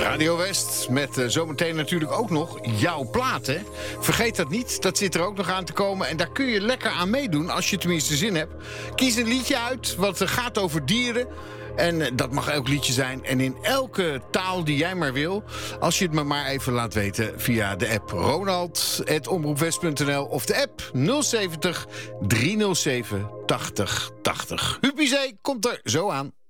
Radio West met zometeen natuurlijk ook nog jouw plaat, hè? Vergeet dat niet, dat zit er ook nog aan te komen. En daar kun je lekker aan meedoen, als je tenminste zin hebt. Kies een liedje uit, wat gaat over dieren. En dat mag elk liedje zijn. En in elke taal die jij maar wil. Als je het me maar even laat weten via de app Ronald@omroepwest.nl of de app 070 307 8080. Huub Bizet komt er zo aan.